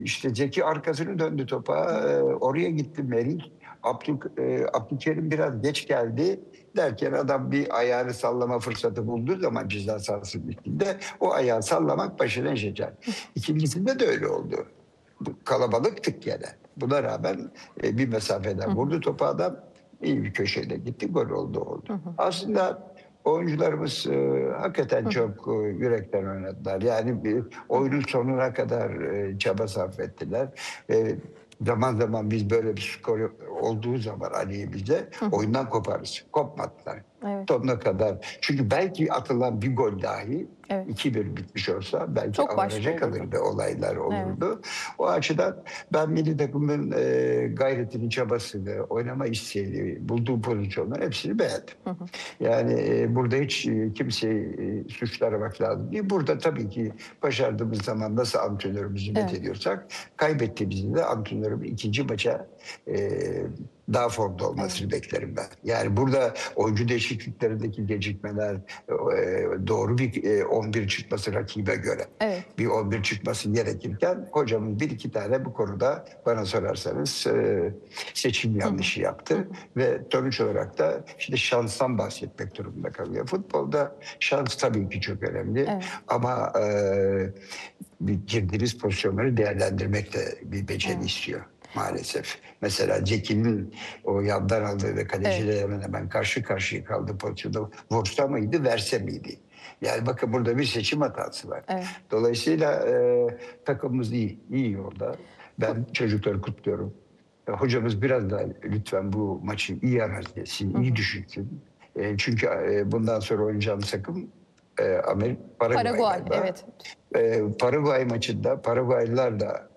İşte Zeki arkasını döndü topa. Oraya gitti Merih. Abdülkerim biraz geç geldi derken adam bir ayağını sallama fırsatı bulduğu zaman ceza sahasının içinde o ayağı sallamak başına şeker. İkincisinde de öyle oldu. Kalabalıktık gene. Buna rağmen bir mesafeden vurdu topu adam. İyi bir köşeyle gitti, gol oldu. Aslında oyuncularımız hakikaten çok yürekten oynadılar. Yani bir oyunun sonuna kadar çaba sarf ettiler. Zaman zaman biz böyle bir skor olduğu zaman Ali'ye bize oyundan koparız. Kopmadılar. Evet. Sonuna kadar. Çünkü belki atılan bir gol dahi Evet. 2-1 bitmiş olsa belki Çok başka avaraja olurdu. kalırdı, olaylar olurdu. O açıdan ben milli takımın gayretini, çabasını, oynama isteğini, bulduğu pozisyonları hepsini beğendim. Yani burada hiç kimseyi suçlamak lazım değil. Burada tabii ki başardığımız zaman nasıl antrenörümüzü met ediyorsak, kaybettiğimizde de antrenörümün ikinci maça daha formda olmasını beklerim ben. Yani burada oyuncu değişikliklerindeki gecikmeler, doğru bir 11 çıkması rakibe göre. Bir 11 çıkması gerekirken hocamın bir iki tane bu konuda bana sorarsanız seçim yanlışı yaptı. Ve sonuç olarak da işte şanstan bahsetmek durumunda kalıyor. Futbolda şans tabii ki çok önemli. Ama girdiğiniz pozisyonları değerlendirmek de bir beceri istiyor. Maalesef. Mesela Zeki'nin o yandan aldığı ve kaleciyle hemen hemen karşı karşıya kaldığı pozisyonda vursa mıydı, verse miydi? Yani bakın burada bir seçim hatası var. Dolayısıyla takımımız iyi yolda. Ben çocukları kutluyorum. Hocamız biraz daha lütfen bu maçı iyi analiz etsin, iyi düşünsün. Çünkü bundan sonra oynayacağımız takım Paraguay. Evet. Paraguay maçında Paraguaylılar da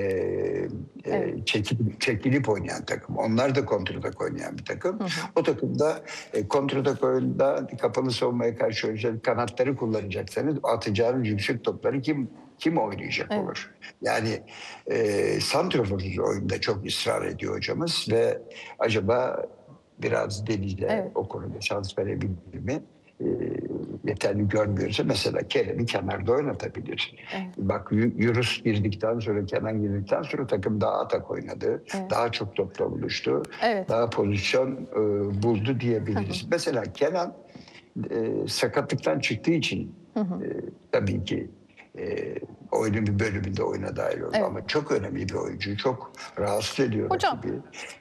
çekilip oynayan takım. Onlar da kontratak oynayan bir takım. O takımda kontratak oyunda kapalı savunmaya karşı oynayacak, kanatları kullanacaksanız atacağınız yüksek topları kim oynayacak olur? Yani santraforsuz oyunda çok ısrar ediyor hocamız ve acaba biraz Deniz'le o konuda şans verebilir mi? Yeterli görmüyorsa mesela Kerem'i kenarda oynatabilir. Bak Yunus girdikten sonra, Kenan girdikten sonra takım daha atak oynadı. Daha çok topla buluştu. Daha pozisyon buldu diyebiliriz. Mesela Kenan sakatlıktan çıktığı için tabii ki oyunun bir bölümünde oyuna dahil oldu. Ama çok önemli bir oyuncu. Çok rahatsız ediyor rakibi.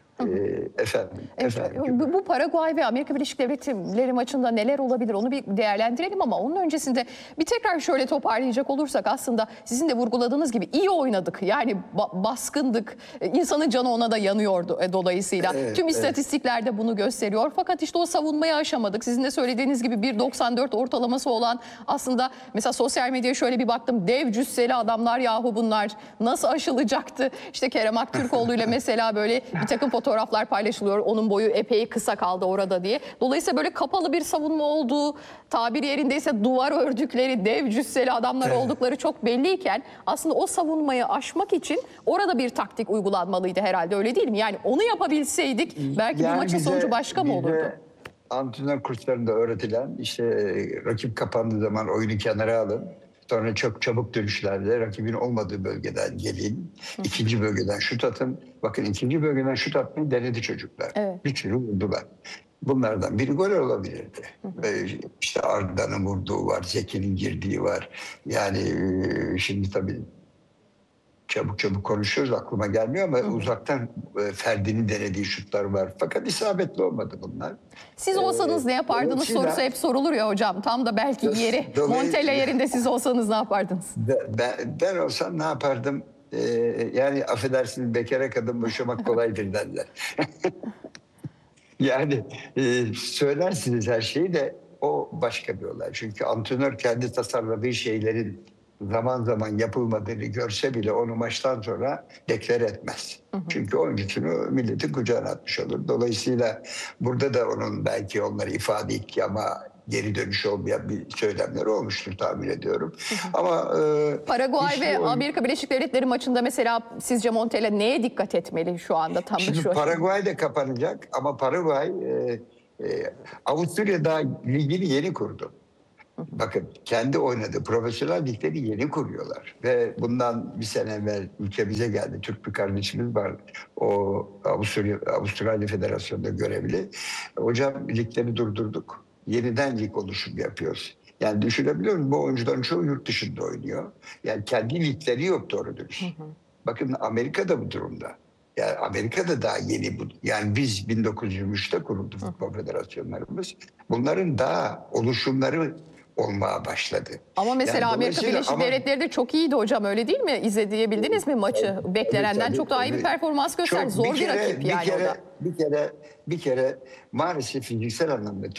Bu Paraguay ve Amerika Birleşik Devletleri maçında neler olabilir onu bir değerlendirelim ama onun öncesinde bir tekrar şöyle toparlayacak olursak aslında sizin de vurguladığınız gibi iyi oynadık. Yani baskındık. İnsanın canı ona da yanıyordu dolayısıyla. Tüm istatistikler de bunu gösteriyor. Fakat işte o savunmayı aşamadık. Sizin de söylediğiniz gibi 1.94 ortalaması olan aslında mesela sosyal medyaya şöyle bir baktım. Dev cüsseli adamlar yahu bunlar. Nasıl aşılacaktı? İşte Kerem Aktürkoğlu ile mesela böyle bir takım fotoğraflar paylaşılıyor. Onun boyu epey kısa kaldı orada diye. Dolayısıyla böyle kapalı bir savunma olduğu, tabiri yerindeyse duvar ördükleri, dev cüsseli adamlar oldukları çok belliyken aslında o savunmayı aşmak için orada bir taktik uygulanmalıydı herhalde, öyle değil mi? Yani onu yapabilseydik belki bu maçın sonucu başka mı olurdu? Antrenör kurslarında öğretilen işte rakip kapandığı zaman oyunu kenara alın. Sonra çok çabuk dönüşlerle rakibin olmadığı bölgeden gelin. İkinci bölgeden şut atın. Bakın ikinci bölgeden şut atmayı denedi çocuklar. Bir sürü vurdular. Bunlardan biri gol olabilirdi. İşte Arda'nın vurduğu var, Zeki'nin girdiği var. Yani şimdi tabii çabuk konuşuyoruz, aklıma gelmiyor ama uzaktan Ferdi'nin denediği şutlar var. Fakat isabetli olmadı bunlar. Siz olsanız ne yapardınız sorusu hep sorulur ya hocam. Tam da belki yeri. Montella yerinde siz olsanız ne yapardınız? Ben olsam ne yapardım? Yani affedersiniz, bekara kadın boşamak kolaydır derler. Yani söylersiniz her şeyi de o başka bir olay. Çünkü antrenör kendi tasarladığı şeylerin zaman zaman yapılmadığını görse bile onu maçtan sonra deklare etmez. Çünkü oyuncusunu milletin kucağına atmış olur. Dolayısıyla burada da onun belki onları ifade ettiği ama geri dönüş olmayan bir söylemleri olmuştur tahmin ediyorum. Ama Paraguay ve Amerika Birleşik Devletleri maçında mesela sizce Montella neye dikkat etmeli şu anda? Tam şimdi şu Paraguay da kapanacak ama Paraguay Avusturya daha ligini yeni kurdu. Bakın kendi oynadığı profesyonel ligleri yeni kuruyorlar. Ve bundan bir sene evvel ülkemize geldi. Türk bir kardeşimiz var. O Avustralya Federasyonu'nda görevli. Hocam ligleri durdurduk. Yeniden lig oluşumu yapıyoruz. Yani düşünebiliyor musun? Bu oyuncuların çoğu yurt dışında oynuyor. Yani kendi ligleri yok doğru dürüst. Bakın Amerika da bu durumda. Yani Amerika'da daha yeni bu. Yani biz 1923'te kuruldu futbol federasyonlarımız. Bunların daha oluşumları olmaya başladı. Ama mesela Yani Amerika dolayısıyla Birleşik Devletleri de çok iyiydi hocam, öyle değil mi? İzleyebildiniz mi maçı? Beklenenden çok daha iyi bir performans gösterdi. Zor bir rakip yani o da. Bir kere maalesef fiziksel anlamda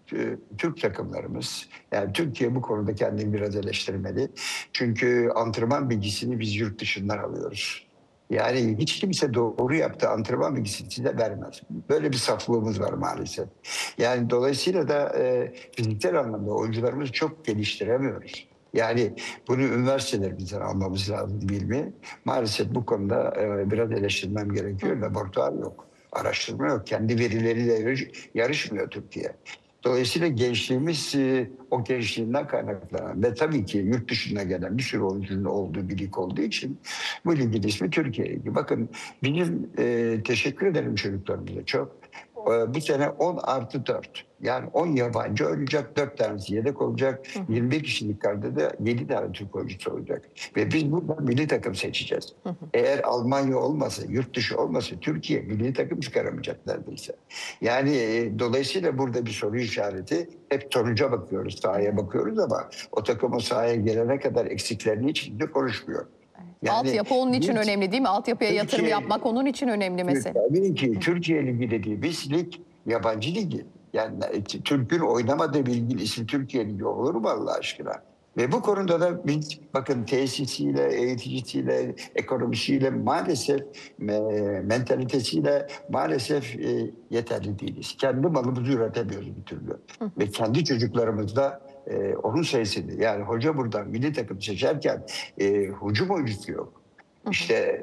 Türk takımlarımız, yani Türkiye bu konuda kendini biraz eleştirmeli. Çünkü antrenman bilgisini biz yurt dışından alıyoruz. Yani hiç kimse doğru yaptığı antrenman bilgisini size vermez. Böyle bir saflığımız var maalesef. Yani dolayısıyla da fiziksel anlamda oyuncularımızı çok geliştiremiyoruz. Yani bunu üniversitelerimizden almamız lazım bilmeyi. Maalesef bu konuda biraz eleştirmem gerekiyor. Laboratuvar yok, araştırma yok. Kendi verileriyle yarışmıyor Türkiye. Dolayısıyla gençliğimiz o gençliğinden kaynaklanan ve tabii ki yurt dışına gelen bir sürü oyuncunun olduğu bir lig olduğu için bu ligin ismi Türkiye Ligi. Bakın bizim teşekkür ederim çocuklarımıza çok. Bu sene 10+4 yani 10 yabancı oynayacak, 4 tanesi yedek olacak. 21 kişilik kadroda 7 tane Türk oyuncusu olacak. Ve biz buradan milli takım seçeceğiz. Eğer Almanya olmasa, yurt dışı olmasa Türkiye milli takım çıkaramayacak neredeyse. Yani dolayısıyla burada bir soru işareti. Hep sonuca bakıyoruz, sahaya bakıyoruz ama o takım o sahaya gelene kadar eksiklerini hiç kimse konuşmuyor. Yani Altyapı onun için önemli değil mi? Altyapıya yatırım Türkiye, yapmak onun için önemli mesela. tabii ki Türkiye Ligi dediğimiz lig yabancı ligi. Yani Türk'ün oynamadığı bir ligin ismi Türkiye Ligi olur mu Allah aşkına? Ve bu konuda da biz bakın tesisiyle, eğiticisiyle, ekonomisiyle maalesef mentalitesiyle maalesef yeterli değiliz. Kendi malımızı üretemiyoruz bir türlü. Ve kendi çocuklarımız da onun sayesinde yani hoca buradan milli takım seçerken hücum oyuncusu yok. İşte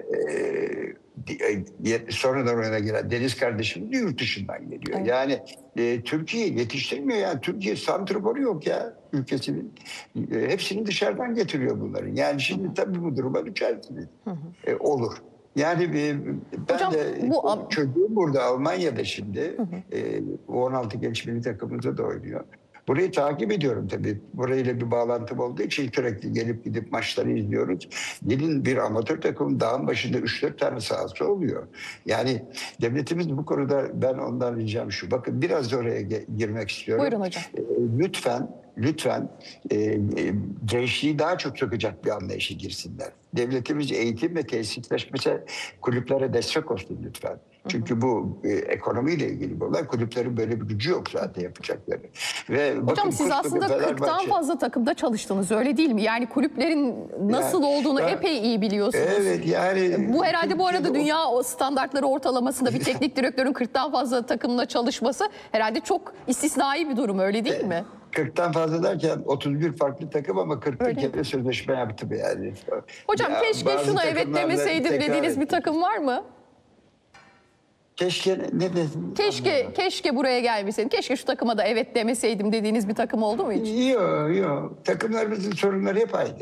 sonradan oyuna giren Deniz kardeşim de yurt dışından geliyor. Evet. Yani Türkiye yetiştirmiyor yani. Türkiye santrforu yok ya ülkesinin. Hepsini dışarıdan getiriyor bunların. Yani şimdi tabii bu duruma düşersiniz. Olur. Yani ben hocam, de çocuğum burada Almanya'da şimdi 16 genç milli takımımızda da oynuyor. Burayı takip ediyorum tabii. Burayla bir bağlantım olduğu için sürekli gelip gidip maçları izliyoruz. Dilin bir amatör takım dağın başında 3-4 tane sahası oluyor. Yani devletimiz bu konuda ben ondan ricam şu. Bakın biraz da oraya girmek istiyorum. Buyurun hocam. Lütfen gençliği daha çok sokacak bir anlayışa girsinler. Devletimiz eğitim ve tesisleşmesi kulüplere destek olsun lütfen. Çünkü bu ekonomiyle ilgili bir olay. Kulüplerin böyle bir gücü yok zaten yapacakları. Ve hocam bakın, siz aslında 40'tan fazla takımda çalıştınız öyle değil mi? Yani kulüplerin nasıl olduğunu epey iyi biliyorsunuz. Evet yani. Bu herhalde bu arada dünya standartları ortalamasında bir teknik direktörün 40'tan fazla takımla çalışması herhalde çok istisnai bir durum öyle değil mi? 40'tan fazla derken 31 farklı takım ama 41 kere sözleşme yaptım yani. Hocam ya, keşke şuna evet demeseydim dediğiniz bir takım var mı? Keşke ne dedim? Keşke buraya gelmeseydim. Keşke şu takıma da evet demeseydim dediğiniz bir takım oldu mu hiç? Yok. Takımlarımızın sorunları hep aynı.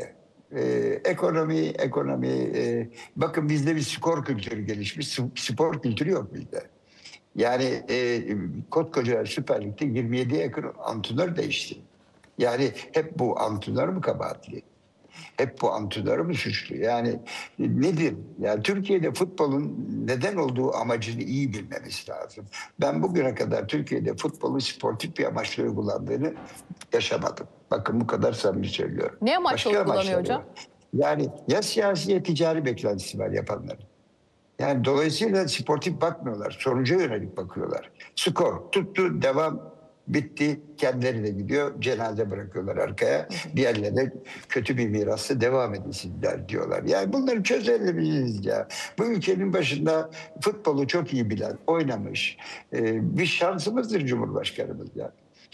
Ekonomi. Bakın bizde bir skor kültürü gelişmiş. Spor kültürü yok bizde. Yani koskoca Süper Lig'de 27'ye yakın antrenör değişti. Yani hep bu antrenör mü kabahatli? Hep bu antrenör mü suçlu? Yani nedir? Yani Türkiye'de futbolun neden olduğu amacını iyi bilmemiz lazım. Ben bugüne kadar Türkiye'de futbolun sportif bir amaçla uygulandığını yaşamadım. Bakın bu kadar samimi söylüyorum. Ne amaçla uygulanıyor hocam? Yani ya siyasi ya ticari beklentisi var yapanların. Yani dolayısıyla sportif bakmıyorlar. Sonuca yönelik bakıyorlar. Skor tuttu, devam, bitti. Kendileri de gidiyor. Cenaze bırakıyorlar arkaya. Diğerlerine kötü bir mirasla devam edilsinler diyorlar. Yani bunları çözebiliriz ya. Bu ülkenin başında futbolu çok iyi bilen, oynamış bir şansımızdır Cumhurbaşkanımız ya.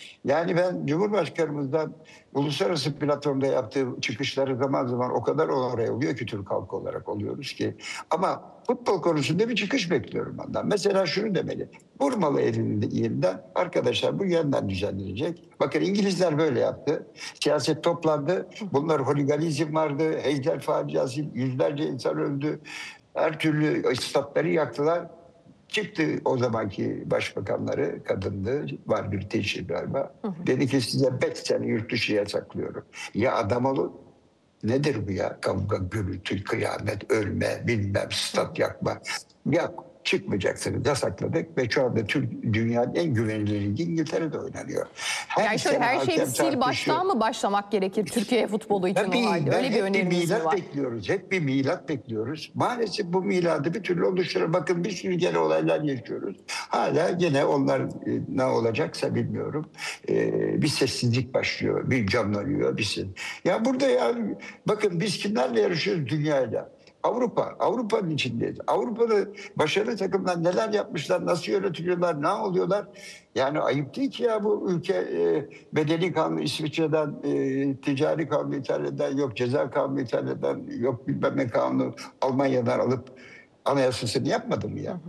Yani ben Cumhurbaşkanımızdan uluslararası platformda yaptığı çıkışları zaman zaman o kadar oraya oluyor ki Türk halkı olarak oluyoruz ki. Ama futbol konusunda bir çıkış bekliyorum ondan. Mesela şunu demeli. Vurmalı elinden arkadaşlar bu yeniden düzenlenecek. Bakın İngilizler böyle yaptı. Siyaset toplandı. Bunlar holiganizm vardı. Heydel faciası, yüzlerce insan öldü. Her türlü statları yaktılar. Çıktı o zamanki başbakanları, kadındı, var bir teşhir galiba. Dedi ki size 5 sene yurt dışı yasaklıyorum. Ya adam olun, nedir bu ya? Kavga, gürültü, kıyamet, ölme, bilmem, stat yakma. Ya çıkmayacaksınız, yasakladık ve şu anda dünyanın en güvenilir ligi İngiltere'de oynanıyor. Yani şöyle her şeyi sil baştan mı başlamak gerekir Türkiye futbolu için o halde? Öyle bir önerimiz var. Bekliyoruz. Hep bir milat bekliyoruz. Maalesef bu miladı bir türlü oluşturuyor. Bakın bir sürü gene olaylar yaşıyoruz. Hala gene onlar ne olacaksa bilmiyorum. Bir sessizlik başlıyor. Bir canlanıyor. Ya burada ya bakın biz kimlerle yarışıyoruz dünyayla? Avrupa'nın içindeyiz. Avrupa'da başarılı takımlar neler yapmışlar, nasıl yönetiliyorlar, ne oluyorlar? Yani ayıp değil ki ya bu ülke bedeni kanunu İsviçre'den, ticari kanunu İtalya'dan, yok ceza kanunu İtalya'dan, yok bilmem ne kanunu Almanya'dan alıp anayasasını yapmadı mı ya?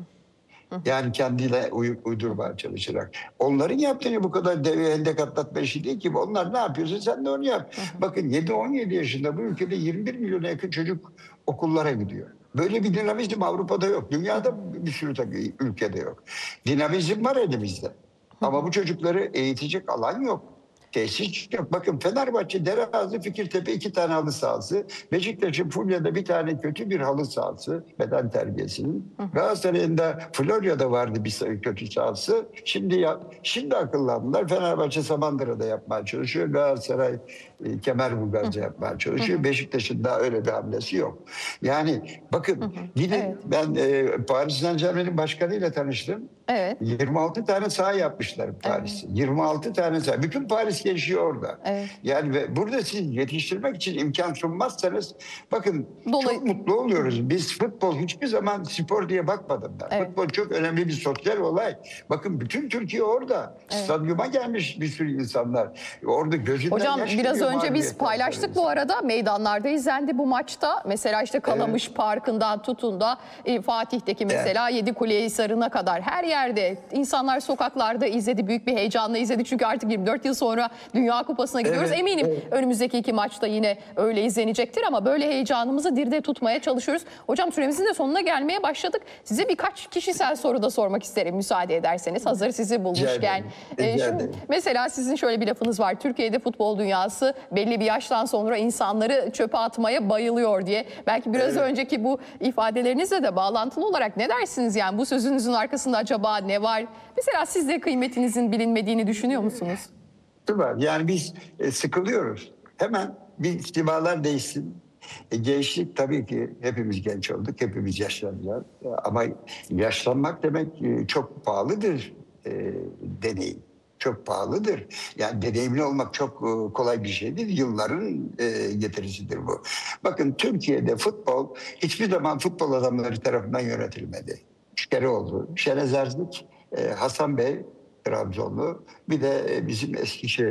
Yani kendiyle uydurmaya çalışarak. Onların yaptığını bu kadar deve hendek atlatma işi değil ki. Onlar ne yapıyorsa sen de onu yap. Bakın 7-17 yaşında bu ülkede 21 milyona yakın çocuk okullara gidiyor. Böyle bir dinamizm Avrupa'da yok. Dünyada bir sürü ülkede yok. Dinamizm var elimizde. Ama bu çocukları eğitecek alan yok. Tesis yok. Bakın Fenerbahçe, Dereazı, Fikirtepe 2 tane halı sahası. Beşiktaş'ın Fulya'da bir tane kötü bir halı sahası. Beden terbiyesinin. Galatasaray'ın da Florya'da vardı bir kötü sahası. Şimdi akıllandılar. Fenerbahçe Samandıra'da yapmaya çalışıyor. Galatasaray Kemerburgaz'da yapmaya çalışıyor. Beşiktaş'ın daha öyle bir hamlesi yok. Yani bakın gidin ben Paris Saint-Germain'in başkanıyla tanıştım. Evet. 26 tane saha yapmışlar Paris'te. Evet. 26 tane saha. Bütün Paris gençliği orada. Evet. Yani ve burada siz yetiştirmek için imkan sunmazsanız bakın çok mutlu oluyoruz. Biz futbol hiçbir zaman spor diye bakmadım ben. Evet. Futbol çok önemli bir sosyal olay. Bakın bütün Türkiye orada. Evet. Stadyuma gelmiş bir sürü insanlar. Orada gözünden hocam yaş biraz geliyor önce biz paylaştık bu arada. Meydanlarda izlendi bu maçta. Mesela işte Kalamış Parkı'ndan tutun da Fatih'teki mesela Yedikulehisarı'na kadar her yerde insanlar sokaklarda izledi. Büyük bir heyecanla izledi. Çünkü artık 24 yıl sonra Dünya Kupası'na gidiyoruz. Evet, eminim önümüzdeki 2 maçta yine öyle izlenecektir ama böyle heyecanımızı dirde tutmaya çalışıyoruz. Hocam süremizin de sonuna gelmeye başladık. Size birkaç kişisel soru da sormak isterim müsaade ederseniz. Hazır sizi bulmuşken. Şimdi mesela sizin şöyle bir lafınız var. Türkiye'de futbol dünyası belli bir yaştan sonra insanları çöpe atmaya bayılıyor diye. Belki biraz önceki bu ifadelerinizle de bağlantılı olarak ne dersiniz yani bu sözünüzün arkasında acaba ne var? Mesela siz de kıymetinizin bilinmediğini düşünüyor musunuz? Var. Yani biz sıkılıyoruz. Hemen bir istimalar değişsin. Gençlik tabii ki hepimiz genç olduk, hepimiz yaşlanacağız. Ama yaşlanmak demek çok pahalıdır deneyim. Çok pahalıdır. Yani deneyimli olmak çok kolay bir şeydir. Yılların getirisidir bu. Bakın Türkiye'de futbol hiçbir zaman futbol adamları tarafından yönetilmedi. 3 kere oldu. Şerez Erzik, Hasan Bey, Trabzonlu. Bir de bizim eski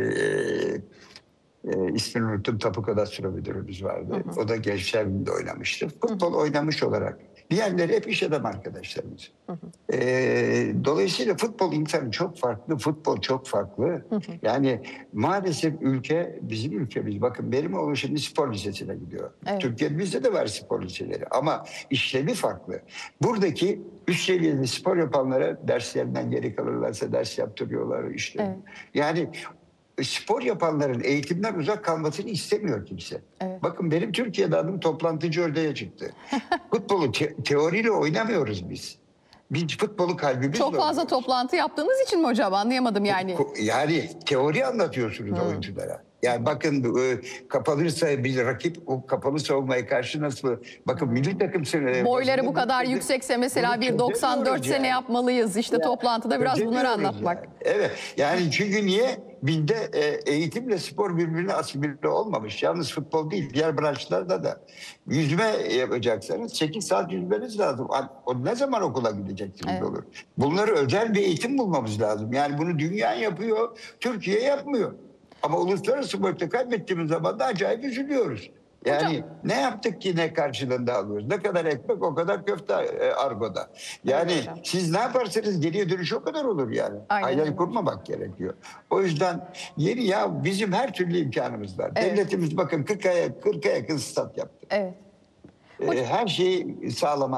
ismini unuttum, Tapu Kadastro Müdürümüz vardı. O da Gençler Birliği'nde oynamıştı. Futbol oynamış olarak. Diğerleri hep iş adam arkadaşlarımız. Dolayısıyla futbol insanı çok farklı, futbol çok farklı. Yani maalesef bizim ülkemiz. Bakın benim oğlum şimdi spor lisesine gidiyor. Evet. Türkiye'de bizde de var spor liseleri ama işlevi farklı. Buradaki üst seviyede spor yapanlara derslerinden geri kalırlarsa ders yaptırıyorlar işte. Evet. Yani spor yapanların eğitimden uzak kalmasını istemiyor kimse. Evet. Bakın benim Türkiye'de adım toplantıcı ördeğe çıktı. Futbolu teoriyle oynamıyoruz biz. Biz futbolu kalbimizle çok fazla oynuyoruz. Toplantı yaptığınız için mi hocam? Anlayamadım yani. Yani teori anlatıyorsunuz oyunculara. Yani bakın kapalıysa bir rakip o kapalı savunmaya karşı nasıl... Bakın milli takım... Boyları bu kadar yüksekse mesela 1.94 ne yapmalıyız? İşte toplantıda biraz bunları anlatmak. Yani. Evet. Yani çünkü niye? bizde eğitimle spor birbirine asimile olmamış. Yalnız futbol değil, diğer branşlarda da. Yüzme yapacaksanız 8 saat yüzmeniz lazım. O ne zaman okula gideceksiniz Evet. olur. Bunları özel bir eğitim bulmamız lazım. Yani bunu dünya yapıyor, Türkiye yapmıyor. Ama uluslararası boyutta kaybettiğimiz zaman da acayip üzülüyoruz. Yani Hocam. ne yaptık ki ne karşılığında alıyoruz? Ne kadar ekmek o kadar köfte argoda. Yani Evet hocam. siz ne yaparsanız geriye dönüş o kadar olur yani. Aynen Hayal öyle. kurmamak gerekiyor. O yüzden bizim her türlü imkanımız var. Evet. Devletimiz bakın 40'a yakın stat yaptı. Evet. Her şeyi sağlama